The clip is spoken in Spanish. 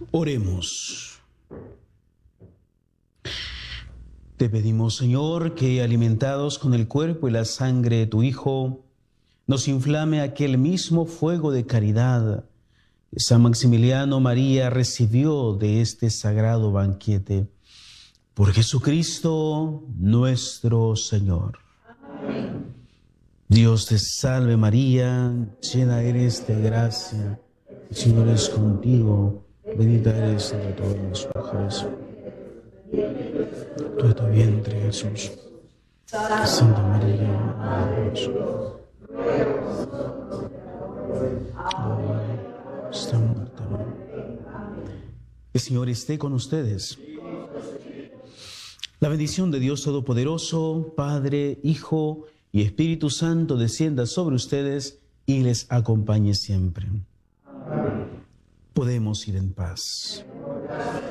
Oremos. Te pedimos, Señor, que alimentados con el cuerpo y la sangre de tu Hijo, nos inflame aquel mismo fuego de caridad que San Maximiliano María recibió de este sagrado banquete. Por Jesucristo nuestro Señor. Amén. Dios te salve María, llena eres de gracia, el Señor es contigo, bendita eres entre todas las mujeres. Tú de tu vientre, Jesús. Santa María, Madre de Dios. El Señor esté con ustedes. La bendición de Dios Todopoderoso, Padre, Hijo y Espíritu Santo descienda sobre ustedes y les acompañe siempre. Podemos ir en paz.